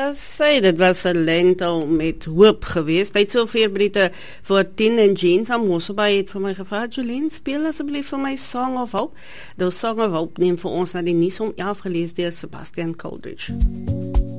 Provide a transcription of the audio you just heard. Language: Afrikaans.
sê, dit was 'n lente met hoop geweest. Hy het so 4 minute voor 10 en Jean van Mosselbaai het vir my gevra, Jolien, speel asseblief vir my Song of Hope. Die Song of Hope neem vir ons na die nuus om 11 gelees deur Sebastian Coldridge.